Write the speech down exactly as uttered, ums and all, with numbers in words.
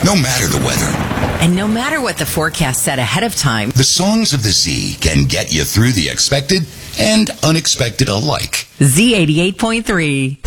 no matter the weather. And no matter what the forecast said ahead of time, the songs of the Z can get you through the expected and unexpected alike. Z eighty-eight point three.